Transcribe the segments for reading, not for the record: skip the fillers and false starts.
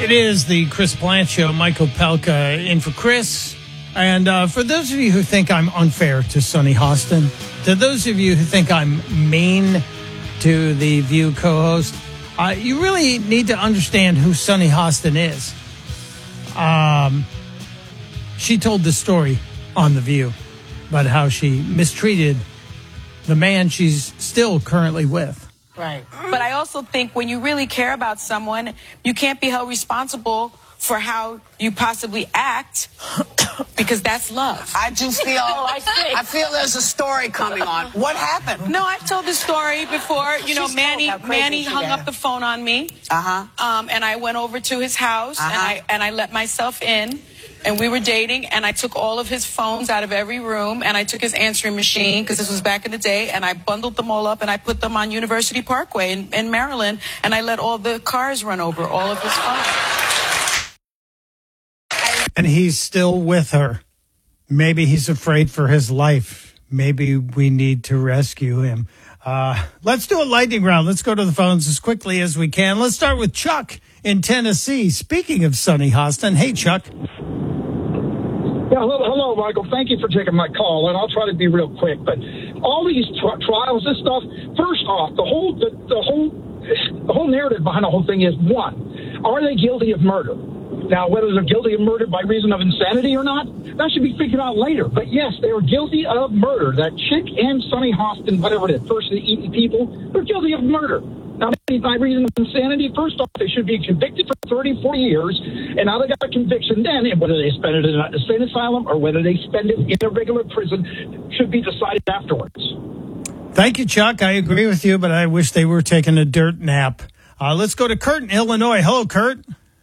It is the Chris Plante Show. Michael Pelka in for Chris. And for those of you who think I'm unfair to Sunny Hostin, to those of you who think I'm mean to the View co-host, you really need to understand who Sunny Hostin is. She told the story on The View about how she mistreated the man she's still currently with. Right. But I also think when you really care about someone, you can't be held responsible for how you possibly act because that's love. I do feel, I feel there's a story coming on. What happened? No, I've told the story before. You know, Manny hung up the phone on me. And I went over to his house and I let myself in. And we were dating, and I took all of his phones out of every room, and I took his answering machine, because this was back in the day, and I bundled them all up, and I put them on University Parkway in Maryland, and I let all the cars run over all of his phones. And he's still with her. Maybe he's afraid for his life. Maybe we need to rescue him. Let's do a lightning round. Let's go to the phones as quickly as we can. Let's start with Chuck in Tennessee. Speaking of Sunny Hostin. Hey, Chuck. Yeah, hello, Michael. Thank you for taking my call, and I'll try to be real quick. But all these trials, this stuff. First off, the whole narrative behind the whole thing is: one, are they guilty of murder? Now, whether they're guilty of murder by reason of insanity or not, that should be figured out later. But yes, they are guilty of murder. That chick and Sunny Hostin, whatever it is, person eating people, they're guilty of murder. Now, by reason of insanity, first off, they should be convicted for 30, 40 years, and now they got a conviction then, and whether they spend it in a state asylum or whether they spend it in a regular prison should be decided afterwards. Thank you, Chuck. I agree with you, but I wish they were taking a dirt nap. Let's go to Kurt in Illinois. Hello, Kurt.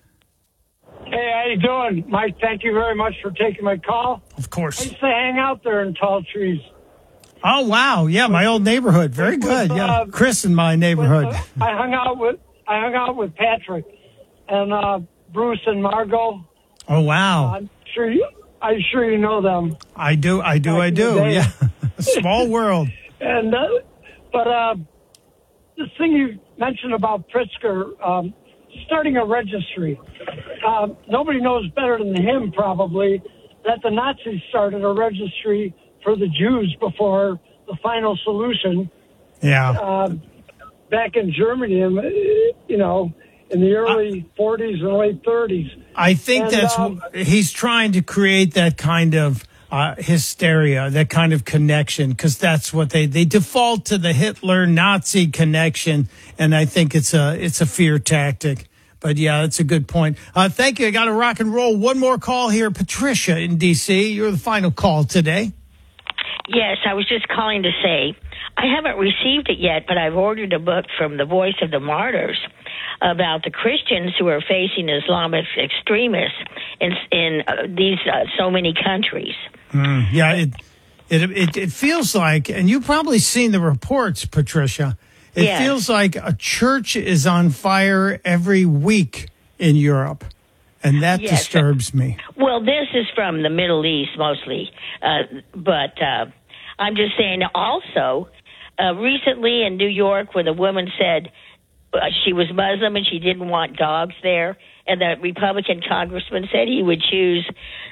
Hey, how you doing? Mike, thank you very much for taking my call. Of course. I used to hang out there in Tall Trees. Oh, wow. Yeah, my old neighborhood. Very good. Yeah, Chris in my neighborhood. I hung out with Patrick and Bruce and Margot. Oh, wow. I'm sure you know them. I do. Yeah. Small world. And but this thing you mentioned about Pritzker starting a registry. Nobody knows better than him probably that the Nazis started a registry for the Jews before the final solution. Yeah. Back in Germany, you know, in the early 40s and late 30s. I think he's trying to create that kind of hysteria, that kind of connection, because that's what they default to the Hitler-Nazi connection, and I think it's a fear tactic. But, yeah, that's a good point. Thank you. I got to rock and roll. One more call here. Patricia in D.C., you're the final call today. Yes, I was just calling to say I haven't received it yet, but I've ordered a book from the Voice of the Martyrs about the Christians who are facing Islamist extremists in these so many countries. Yeah, it feels like, and you've probably seen the reports, Patricia, it feels like a church is on fire every week in Europe. And that disturbs me. Well, this is from the Middle East mostly. But I'm just saying also, recently in New York when a woman said she was Muslim and she didn't want dogs there, and the Republican congressman said he would choose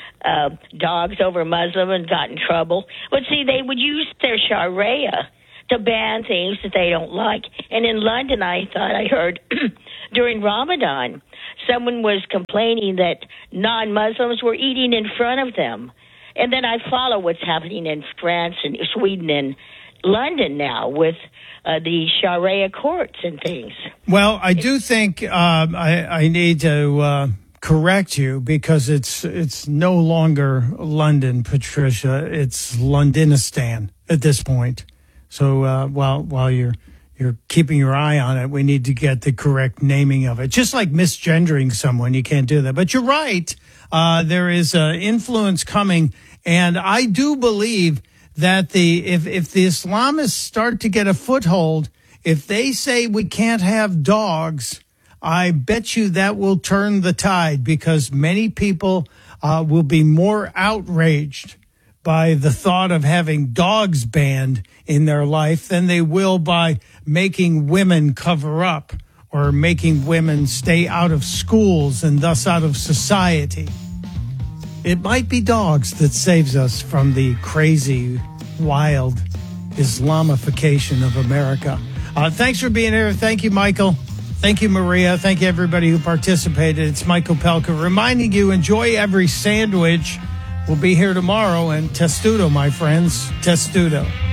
dogs over Muslim and got in trouble. But see, they would use their Sharia to ban things that they don't like. And in London, I thought I heard during Ramadan, someone was complaining that non-Muslims were eating in front of them. And then I follow what's happening in France and Sweden and London now with the Sharia courts and things. Well, I do think I need to correct you because it's no longer London, Patricia. It's Londonistan at this point. So while you're keeping your eye on it, we need to get the correct naming of it. Just like misgendering someone, you can't do that. But you're right. There is influence coming, and I do believe that if the Islamists start to get a foothold, if they say we can't have dogs, I bet you that will turn the tide because many people will be more outraged by the thought of having dogs banned in their life than they will by making women cover up or making women stay out of schools and thus out of society. It might be dogs that saves us from the crazy, wild Islamification of America. Thanks for being here. Thank you, Michael. Thank you, Maria. Thank you, everybody who participated. It's Michael Pelka reminding you, enjoy every sandwich. We'll be here tomorrow. And testudo, my friends. Testudo.